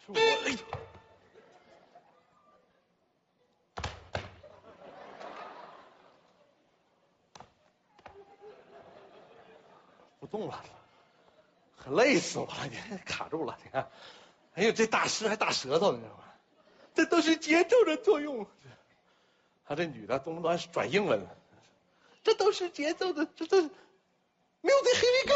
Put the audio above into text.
是我，哎呦，不动了，可累死我了！你卡住了，你看，哎呦，这大师还大舌头，你知道吗？这都是节奏的作用。他这女的动不动还转英文，这都是节奏的，这music here we go。